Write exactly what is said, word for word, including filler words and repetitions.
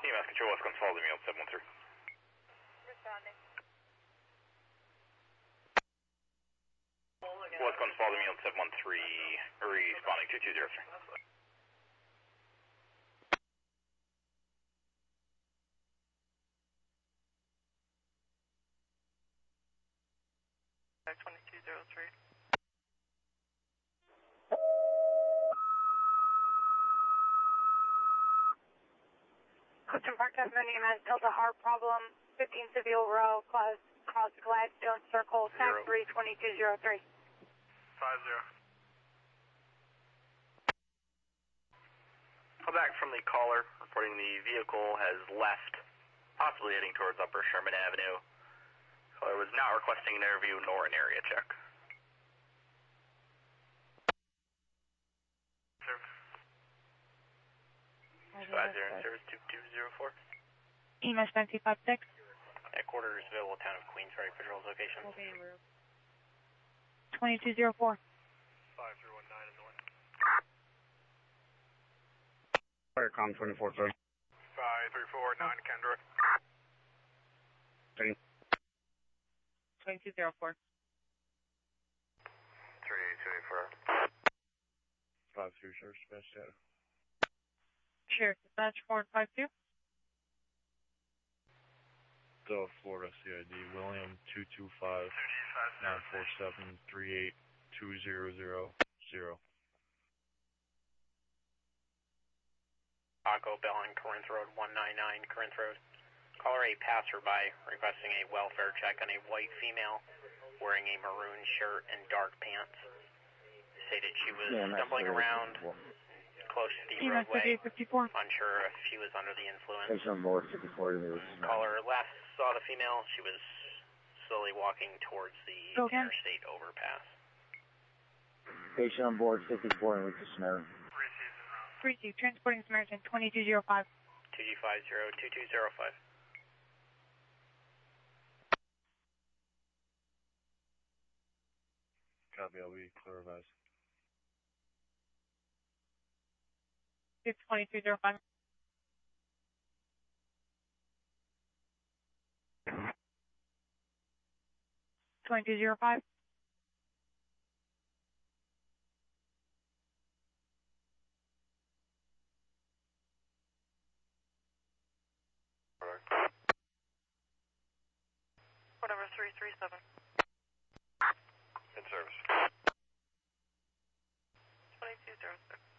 Mass Control, West Coast Falls, email seven one three. Responding. West Coast Falls, email seven one three, responding two two zero three. twenty-two zero three. Clifton Park, Tasmania, has Delta Heart problem, fifteen Seville Row, cross, cross Gladstone Circle, tax three twenty-two zero three. Five zero. Call back from the caller, reporting the vehicle has left, possibly heading towards Upper Sherman Avenue. Caller was not requesting an interview nor an area check. Advisor in service two two zero four. E M S nine two five six. Headquarters available town of Queensferry Patrol's location. twenty-two zero four. five three one nine is the one. Firecom twenty-four three. five three four nine Kendra. twenty-two zero four. three eight two eight four. five three sir, best data. Sure, dispatch four five two. Delta Florida C I D, William two two five nine four seven three eight two zero zero zero. Taco Bell on Corinth Road, one nine nine Corinth Road. Caller a passerby requesting a welfare check on a white female wearing a maroon shirt and dark pants. Stated she was yeah, stumbling around close to the E M S roadway, fifty-four. unsure if she was under the influence. Station on board fifty-four. Caller last saw the female. She was slowly walking towards the Okay. interstate overpass. Station on board fifty-four in Lucas Samaritan. three two, transporting Samaritan, twenty-two zero five. two G five zero two two zero five. Copy, I'll be clear advised. It's twenty-two zero five. twenty-two zero five. Whatever, three three seven. In service. twenty-two zero six.